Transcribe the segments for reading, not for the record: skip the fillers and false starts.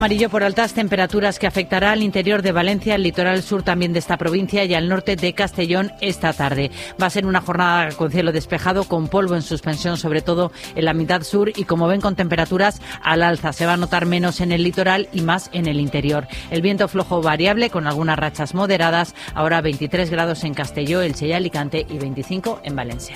Amarillo por altas temperaturas que afectará al interior de Valencia, al litoral sur también de esta provincia y al norte de Castellón esta tarde. Va a ser una jornada con cielo despejado, con polvo en suspensión, sobre todo en la mitad sur, y como ven, con temperaturas al alza. Se va a notar menos en el litoral y más en el interior. El viento flojo variable con algunas rachas moderadas. Ahora 23 grados en Castelló, Elche y Alicante y 25 en Valencia.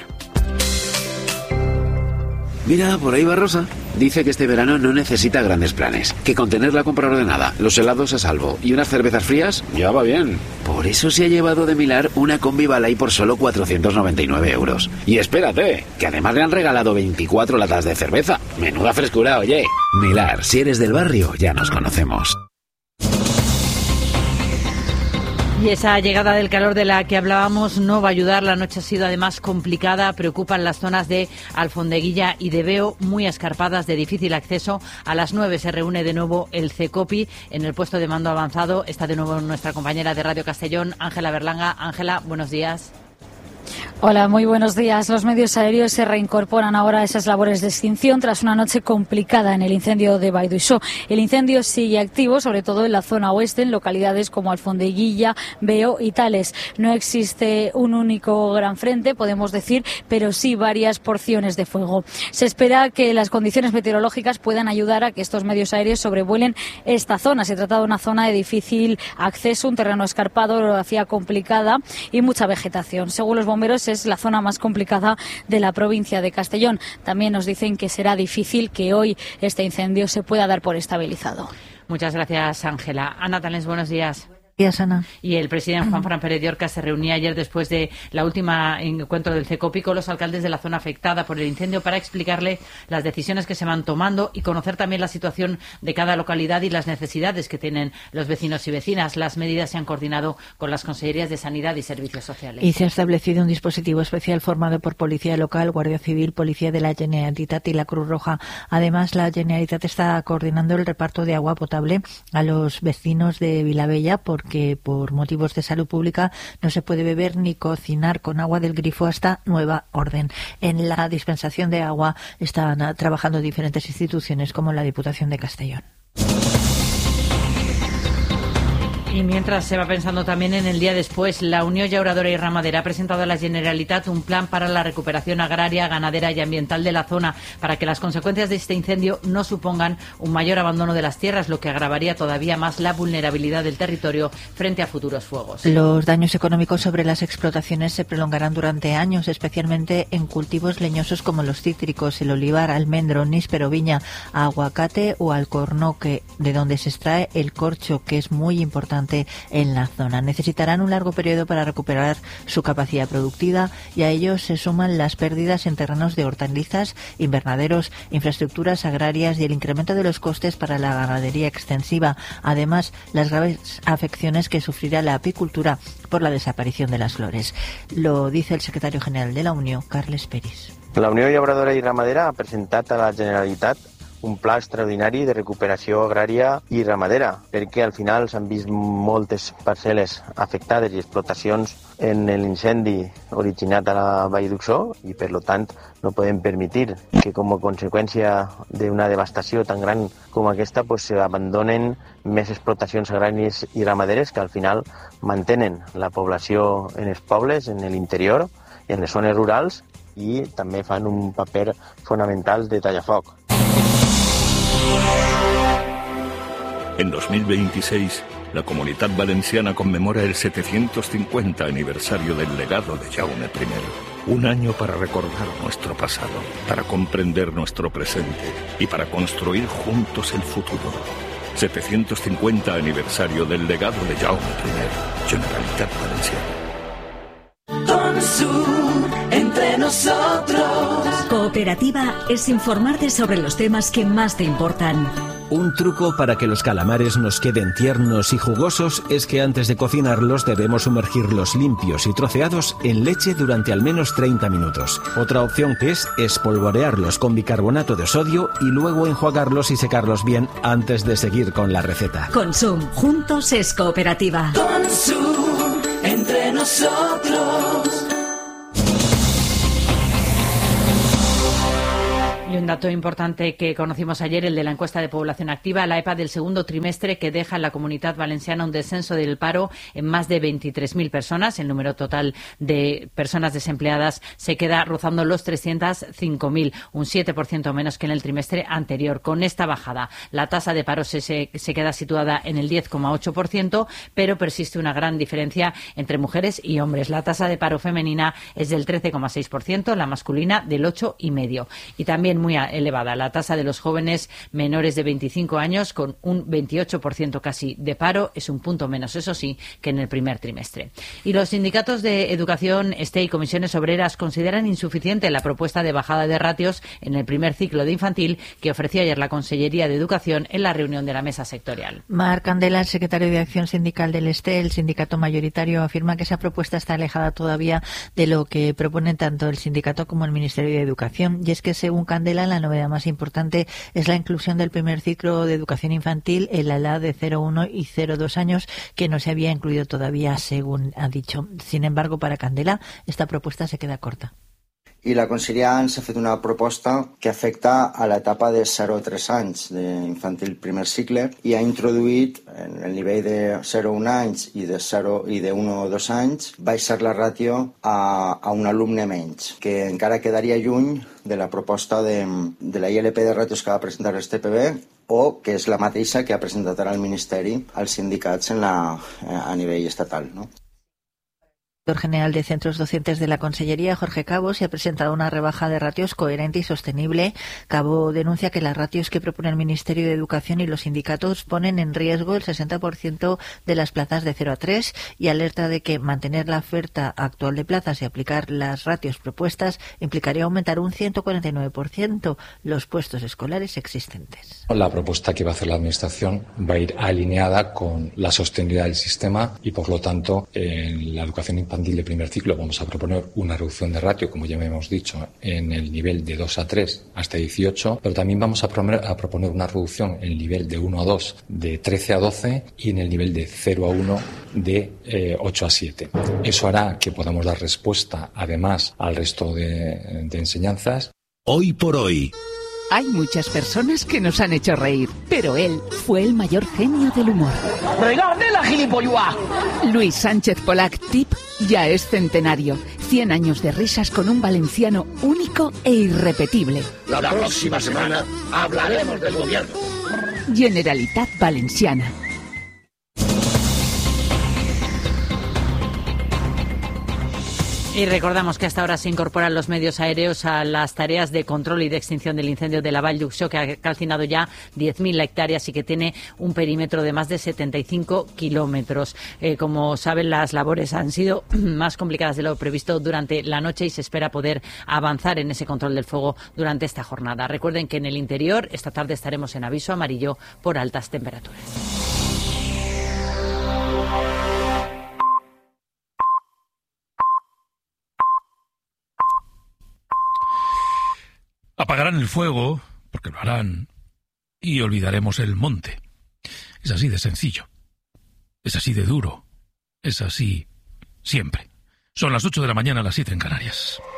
Mira, por ahí va Rosa. Dice que este verano no necesita grandes planes, que con tener la compra ordenada, los helados a salvo y unas cervezas frías, ya va bien. Por eso se ha llevado de Milar una combi Balay por solo 499 euros. Y espérate, que además le han regalado 24 latas de cerveza. Menuda frescura, oye. Milar, si eres del barrio, ya nos conocemos. Y esa llegada del calor de la que hablábamos no va a ayudar. La noche ha sido además complicada. Preocupan las zonas de Alfondeguilla y de Veo, muy escarpadas, de difícil acceso. A las 9 se reúne de nuevo el CECOPI en el puesto de mando avanzado. Está de nuevo nuestra compañera de Radio Castellón, Ángela Berlanga. Ángela, buenos días. Hola, muy buenos días. Los medios aéreos se reincorporan ahora a esas labores de extinción tras una noche complicada en el incendio de Baidusó. El incendio sigue activo, sobre todo en la zona oeste, en localidades como Alfondeguilla, Veo y Tales. No existe un único gran frente, podemos decir, pero sí varias porciones de fuego. Se espera que las condiciones meteorológicas puedan ayudar a que estos medios aéreos sobrevuelen esta zona. Se trata de una zona de difícil acceso, un terreno escarpado, orografía complicada y mucha vegetación. Según los bomberos, es la zona más complicada de la provincia de Castellón. También nos dicen que será difícil que hoy este incendio se pueda dar por estabilizado. Muchas gracias, Ángela. Ana Talens, buenos días. Días, Ana. Y el presidente Juanfran Pérez de Orca se reunía ayer después de la última encuentro del CECOPI con los alcaldes de la zona afectada por el incendio para explicarle las decisiones que se van tomando y conocer también la situación de cada localidad y las necesidades que tienen los vecinos y vecinas. Las medidas se han coordinado con las Consellerías de Sanidad y Servicios Sociales. Y se ha establecido un dispositivo especial formado por Policía Local, Guardia Civil, Policía de la Generalitat y la Cruz Roja. Además, la Generalitat está coordinando el reparto de agua potable a los vecinos de Vilabella porque por motivos de salud pública no se puede beber ni cocinar con agua del grifo hasta nueva orden. En la dispensación de agua están trabajando diferentes instituciones como la Diputación de Castellón. Y mientras se va pensando también en el día después, la Unión Llauradora y Ramadera ha presentado a la Generalitat un plan para la recuperación agraria, ganadera y ambiental de la zona para que las consecuencias de este incendio no supongan un mayor abandono de las tierras, lo que agravaría todavía más la vulnerabilidad del territorio frente a futuros fuegos. Los daños económicos sobre las explotaciones se prolongarán durante años, especialmente en cultivos leñosos como los cítricos, el olivar, almendro, níspero, viña, aguacate o alcornoque, de donde se extrae el corcho, que es muy importante en la zona. Necesitarán un largo periodo para recuperar su capacidad productiva y a ello se suman las pérdidas en terrenos de hortalizas, invernaderos, infraestructuras agrarias y el incremento de los costes para la ganadería extensiva. Además, las graves afecciones que sufrirá la apicultura por la desaparición de las flores. Lo dice el secretario general de la Unió, Carles Peris. La Unió Llauradora i Ramadera ha presentat a la Generalitat un pla extraordinari de recuperació agrària i ramadera, perquè al final s'han vist moltes parcel·les afectades i explotacions en l'incendi originat a la Vall d'Uixó i, per tant, no podem permetre que, com a conseqüència d'una devastació tan gran com aquesta, s'abandonen més explotacions agràries i ramaderes que al final mantenen la població en els pobles, en l'interior, en les zones rurals i també fan un paper fonamental de tallafoc. En 2026, la Comunitat Valenciana conmemora el 750 aniversario del legado de Jaume I. Un año para recordar nuestro pasado, para comprender nuestro presente y para construir juntos el futuro. 750 aniversario del legado de Jaume I. Generalitat Valenciana. Consum, entre nosotros. Cooperativa es informarte sobre los temas que más te importan. Un truco para que los calamares nos queden tiernos y jugosos es que antes de cocinarlos debemos sumergirlos limpios y troceados en leche durante al menos 30 minutos. Otra opción es espolvorearlos con bicarbonato de sodio y luego enjuagarlos y secarlos bien antes de seguir con la receta. Consum, juntos es cooperativa. Consum, entre nosotros. Y un dato importante que conocimos ayer, el de la encuesta de población activa, la EPA del segundo trimestre, que deja en la Comunidad Valenciana un descenso del paro en más de 23.000 personas. El número total de personas desempleadas se queda rozando los 305.000, un 7% menos que en el trimestre anterior. Con esta bajada, la tasa de paro se queda situada en el 10,8%, pero persiste una gran diferencia entre mujeres y hombres. La tasa de paro femenina es del 13,6%, la masculina del 8,5%. Y también muy elevada la tasa de los jóvenes menores de 25 años, con un 28% casi de paro. Es un punto menos, eso sí, que en el primer trimestre. Y los sindicatos de educación, STE y comisiones obreras consideran insuficiente la propuesta de bajada de ratios en el primer ciclo de infantil que ofreció ayer la Consellería de Educación en la reunión de la mesa sectorial. Marc Candela, el secretario de Acción Sindical del STE, el sindicato mayoritario, afirma que esa propuesta está alejada todavía de lo que proponen tanto el sindicato como el Ministerio de Educación. Y es que, según Candela, la novedad más importante es la inclusión del primer ciclo de educación infantil en la edad de 0,1 y 0,2 años, que no se había incluido todavía, según ha dicho. Sin embargo, para Candela, esta propuesta se queda corta. I la Conselleria ens ha fet una proposta que afecta a l'etapa de 0 a 3 anys d'infantil primer cicle i ha introduït en el nivell de 0 a 1 anys i de 1 a 2 anys baixar la ràtio a un alumne menys, que encara quedaria lluny de la proposta de la ILP de ràtios que va presentar el TPB, o que és la mateixa que ha presentat ara el Ministeri als sindicats a nivell estatal, no? El director general de Centros Docentes de la Consellería, Jorge Cabo, se ha presentado una rebaja de ratios coherente y sostenible. Cabo denuncia que las ratios que propone el Ministerio de Educación y los sindicatos ponen en riesgo el 60% de las plazas de 0 a 3 y alerta de que mantener la oferta actual de plazas y aplicar las ratios propuestas implicaría aumentar un 149% los puestos escolares existentes. La propuesta que va a hacer la Administración va a ir alineada con la sostenibilidad del sistema y, por lo tanto, en la educación infantil de primer ciclo vamos a proponer una reducción de ratio, como ya hemos dicho, en el nivel de 2 a 3 hasta 18, pero también vamos a proponer una reducción en el nivel de 1 a 2 de 13 a 12 y en el nivel de 0 a 1 de 8 a 7. Eso hará que podamos dar respuesta, además, al resto de enseñanzas. Hoy por hoy. Hay muchas personas que nos han hecho reír, pero él fue el mayor genio del humor. ¡Regarde la gilipollas! Luis Sánchez Polac Tip ya es centenario. 100 años de risas con un valenciano único e irrepetible. La próxima semana hablaremos del gobierno. Generalitat Valenciana. Y recordamos que hasta ahora se incorporan los medios aéreos a las tareas de control y de extinción del incendio de la Vall d'Uixó, que ha calcinado ya 10.000 hectáreas y que tiene un perímetro de más de 75 kilómetros. Como saben, las labores han sido más complicadas de lo previsto durante la noche y se espera poder avanzar en ese control del fuego durante esta jornada. Recuerden que en el interior esta tarde estaremos en aviso amarillo por altas temperaturas. Apagarán el fuego, porque lo harán, y olvidaremos el monte. Es así de sencillo. Es así de duro. Es así siempre. Son las 8 de la mañana, las 7 en Canarias.